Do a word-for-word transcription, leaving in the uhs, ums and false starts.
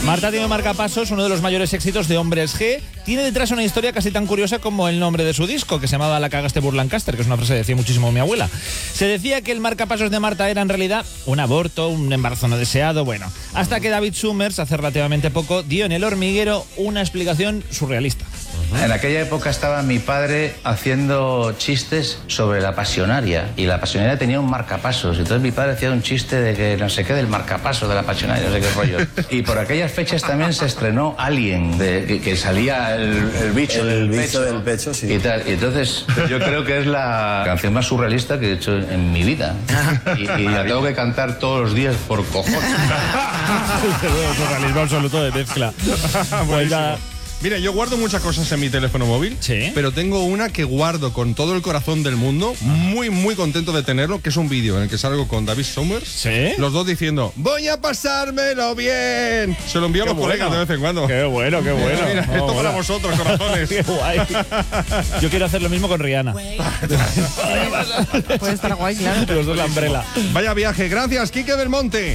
Marta tiene marcapasos, uno de los mayores éxitos de Hombres G. Tiene detrás una historia casi tan curiosa como el nombre de su disco, que se llamaba La cagaste Burlancaster, que es una frase que decía muchísimo mi abuela. Se decía que el marcapasos de Marta era en realidad un aborto, un embarazo no deseado, bueno. Hasta que David Summers, hace relativamente poco, dio en El Hormiguero una explicación surrealista. En aquella época estaba mi padre haciendo chistes sobre la pasionaria, y la pasionaria tenía un marcapasos. Entonces mi padre hacía un chiste de que no sé qué del marcapasos de la pasionaria, no sé qué rollo. Y por aquellas fechas también se estrenó Alien, de, que, que salía el, el bicho el del bicho pecho, del pecho, sí. Y tal. Y entonces yo creo que es la canción más surrealista que he hecho en mi vida. Y, y la tengo que cantar todos los días por cojones. Surrealismo absoluto de mezcla. Pues nada. Mira, yo guardo muchas cosas en mi teléfono móvil, ¿Sí? pero tengo una que guardo con todo el corazón del mundo, muy, muy contento de tenerlo, que es un vídeo en el que salgo con David Summers, ¿Sí? los dos diciendo, voy a pasármelo bien. Se lo envío a los Qué colegas bueno. de vez en cuando. Qué bueno, qué bueno. Mira, mira, No, esto mola. para vosotros, corazones. Qué guay. Yo quiero hacer lo mismo con Rihanna. Puede estar guay, claro. Los dos la umbrella. Vaya viaje, gracias, Quique del Monte.